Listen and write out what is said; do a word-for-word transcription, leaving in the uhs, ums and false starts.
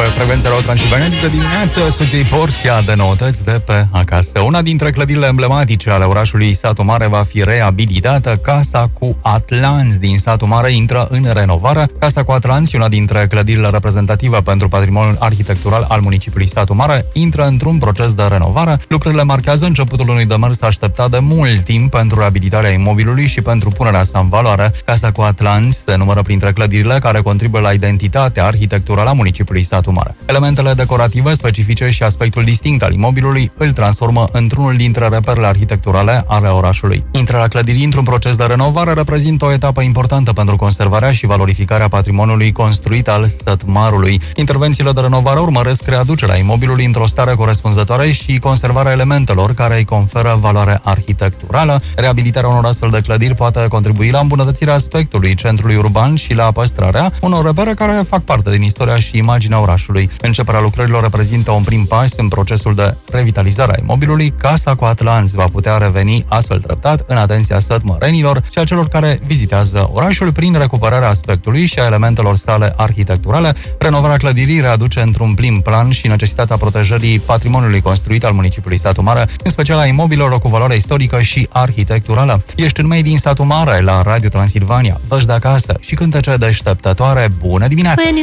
Frecvența Radio Transilvania de dimineață să-ți iei porția de noutăți de pe acasă. Una dintre clădirile emblematice ale orașului Satu Mare va fi reabilitată. Casa cu Atlanți din Satu Mare intră în renovare. Casa cu Atlanți, una dintre clădirile reprezentative pentru patrimoniul arhitectural al municipiului Satu Mare, intră într-un proces de renovare. Lucrurile marchează începutul unui demers așteptat de mult timp pentru reabilitarea imobilului și pentru punerea sa în valoare. Casa cu Atlanți se numără printre clădirile care contribuie la identitatea arhitecturală a municipiului Satu Mare. Elementele decorative specifice și aspectul distinct al imobilului îl transformă într-unul dintre reperele arhitecturale ale orașului. Intrarea clădirii într-un proces de renovare reprezintă o etapă importantă pentru conservarea și valorificarea patrimoniului construit al Sătmarului. Intervențiile de renovare urmăresc readucerea imobilului într-o stare corespunzătoare și conservarea elementelor care îi conferă valoare arhitecturală. Reabilitarea unor astfel de clădiri poate contribui la îmbunătățirea aspectului centrului urban și la păstrarea unor repere care fac parte din istoria și imaginea orașului. Începerea lucrărilor reprezintă un prim pas în procesul de revitalizare a imobilului. Casa cu Atlanți va putea reveni astfel treptat în atenția sătmărenilor și a celor care vizitează orașul prin recuperarea aspectului și a elementelor sale arhitecturale. Renovarea clădirii readuce într-un prim plan și necesitatea protejării patrimoniului construit al municipiului Satu Mare, în special a imobilelor cu valoare istorică și arhitecturală. Ești în Mei din Satu Mare la Radio Transilvania. Văși de acasă și cântece deșteptătoare. Bună dimineața!